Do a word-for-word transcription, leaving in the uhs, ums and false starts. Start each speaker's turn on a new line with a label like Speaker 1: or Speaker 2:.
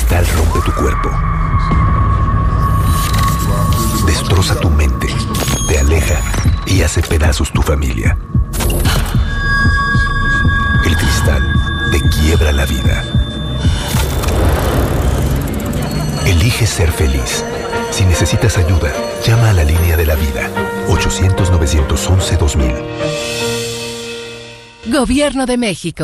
Speaker 1: cristal rompe tu cuerpo. Destroza tu mente, te aleja y hace pedazos tu familia. El cristal te quiebra la vida. Elige ser feliz. Si necesitas ayuda, llama a la línea de la vida. ochocientos, novecientos once, dos mil.
Speaker 2: Gobierno de México.